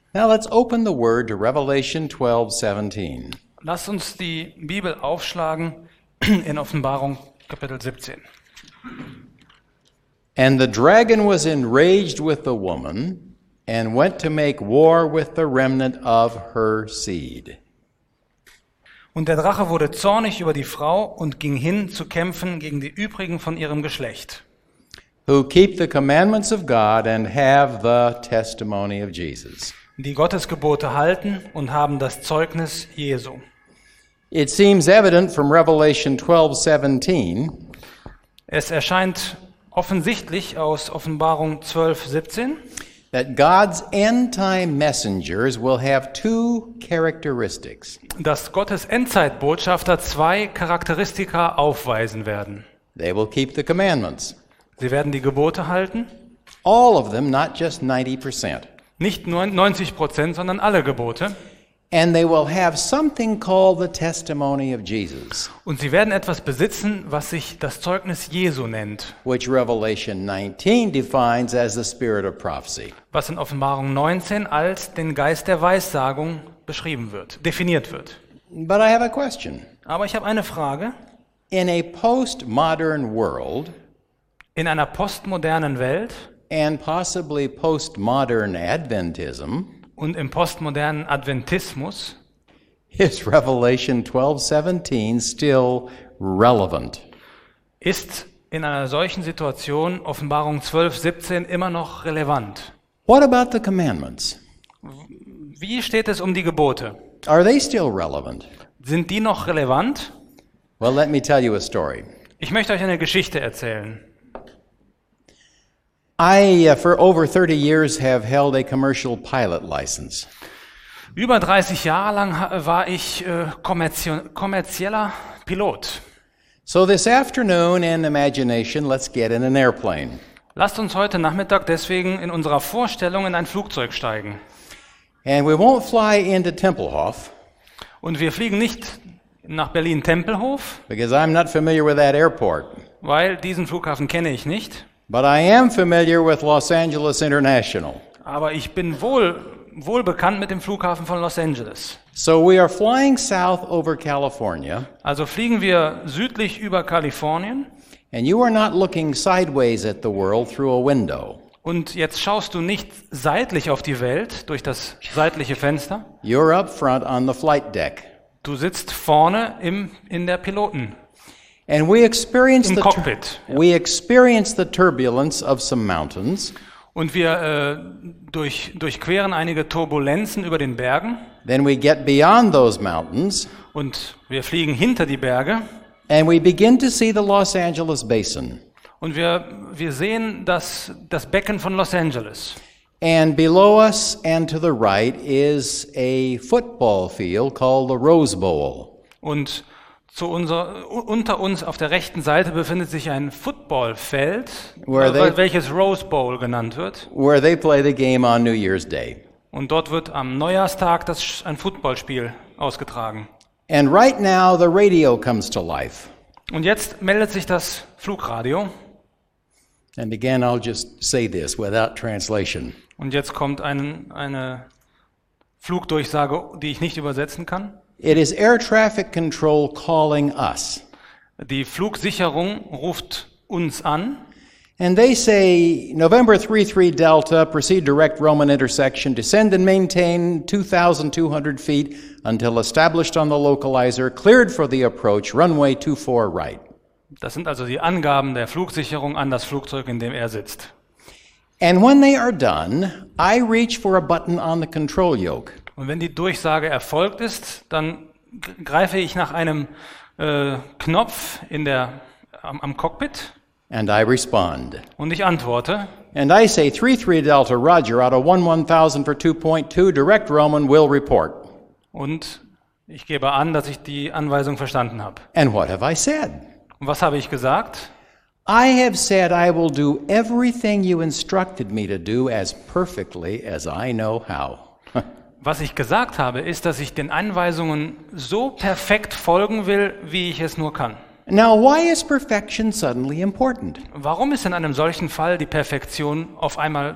Now let's open the Word to Revelation 12:17. Lasst uns die Bibel aufschlagen in Offenbarung Kapitel 17. And the dragon was enraged with the woman and went to make war with the remnant of her seed. Und der Drache wurde zornig über die Frau und ging hin zu kämpfen gegen die übrigen von ihrem Geschlecht, Who keep the commandments of God and have the testimony of Jesus. die Gottes Gebote halten und haben das Zeugnis Jesu. It seems evident from Revelation 12:17 Es erscheint offensichtlich aus Offenbarung 12:17, that God's end-time messengers will have two characteristics. dass Gottes Endzeitbotschafter zwei Charakteristika aufweisen werden. They will keep the commandments. Sie werden die Gebote halten, All of them, not just 90%. nicht nur 90%, sondern alle Gebote. And they will have something called the testimony of Jesus, Und sie werden etwas besitzen, was sich das Zeugnis Jesu nennt, which Revelation 19 defines as the spirit of prophecy. was in Offenbarung 19 als den Geist der Weissagung beschrieben wird, definiert wird. But I have a question. Aber ich habe eine Frage. In a postmodern world In einer postmodernen Welt and possibly postmodern Adventism, und im postmodernen Adventismus is Revelation 12:17 still relevant? ist in einer solchen Situation Offenbarung 12:17 immer noch relevant. What about the commandments? Wie steht es um die Gebote? Are they still relevant? Sind die noch relevant? Well, let me tell you a story. Ich möchte euch eine Geschichte erzählen. I, for over 30 years, have held a commercial pilot license. Über 30 Jahre lang war ich kommerzieller Pilot. So this afternoon, in imagination, let's get in an airplane. Lasst uns heute Nachmittag deswegen in unserer Vorstellung in ein Flugzeug steigen. And we won't fly into Tempelhof, Und wir fliegen nicht nach Berlin-Tempelhof, because I'm not familiar with that airport. weil diesen Flughafen kenne ich nicht. But I am familiar with Los Angeles International. Aber ich bin wohl bekannt mit dem Flughafen von Los Angeles. So we are flying south over California, Also fliegen wir südlich über Kalifornien and you are not looking sideways at the world through a window. und jetzt schaust du nicht seitlich auf die Welt durch das seitliche Fenster. You're up front on the flight deck. Du sitzt vorne in der Piloten. And we experience Im Cockpit. we experience the turbulence of some mountains. Und wir durchqueren einige Turbulenzen über den Bergen Then we get beyond those mountains, und wir fliegen hinter die Berge and we begin to see the Los Angeles Basin. und wir sehen das Becken von Los Angeles. And below us and to the right is a football field called the Rose Bowl. Und unter uns auf der rechten Seite befindet sich ein Footballfeld, welches Rose Bowl genannt wird. Where they play the game on New Year's Day. Und dort wird am Neujahrstag ein Footballspiel ausgetragen. And right now the radio comes to life. Und jetzt meldet sich das Flugradio. And again, I'll just say this without translation. Und jetzt kommt eine Flugdurchsage, die ich nicht übersetzen kann. It is air traffic control calling us. Die Flugsicherung ruft uns an. And they say, November 33 Delta, proceed direct Roman intersection, descend and maintain 2,200 feet until established on the localizer, cleared for the approach, runway 24 right. Das sind also die Angaben der Flugsicherung an das Flugzeug, in dem er sitzt. And when they are done, I reach for a button on the control yoke. Und wenn die Durchsage erfolgt ist, dann greife ich nach einem Knopf am Cockpit. And I respond. Und ich antworte. And I say 33 Delta, Roger, out of 11,000 for 2.2, direct Roman will report. Und ich gebe an, dass ich die Anweisung verstanden habe. And what have I said? Und was habe ich gesagt? I have said I will do everything you instructed me to do as perfectly as I know how. Was ich gesagt habe, ist, dass ich den Anweisungen so perfekt folgen will, wie ich es nur kann. Now, why is perfection suddenly important? Warum ist in einem solchen Fall die Perfektion auf einmal